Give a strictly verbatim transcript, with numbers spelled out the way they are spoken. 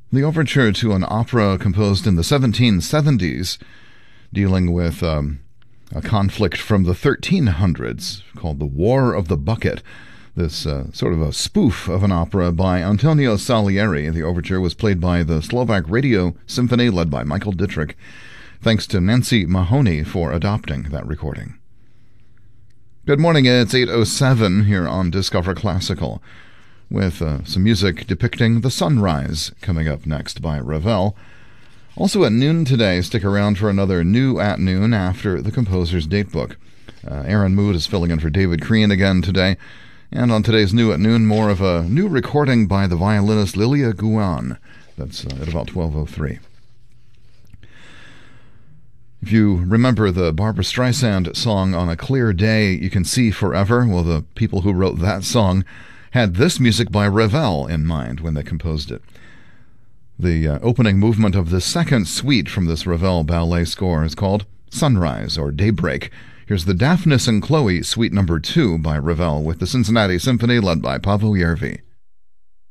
The overture to an opera composed in the seventeen seventies, dealing with um, a conflict from the thirteen hundreds called The War of the Bucket. This uh, sort of a spoof of an opera by Antonio Salieri. The overture was played by the Slovak Radio Symphony, led by Michael Dittrich. Thanks to Nancy Mahoney for adopting that recording. Good morning, it's eight oh seven here on Discover Classical, with uh, some music depicting the sunrise coming up next by Ravel. Also at noon today, stick around for another New at Noon after the composer's datebook. Uh, Aaron Mood is filling in for David Crean again today. And on today's New at Noon, more of a new recording by the violinist Lilia Guan. That's uh, at about twelve oh three. If you remember the Barbra Streisand song On a Clear Day, You Can See Forever, well, the people who wrote that song had this music by Ravel in mind when they composed it. The uh, opening movement of the second suite from this Ravel ballet score is called Sunrise or Daybreak. Here's the Daphnis and Chloe Suite Number two by Ravel with the Cincinnati Symphony led by Paavo Järvi.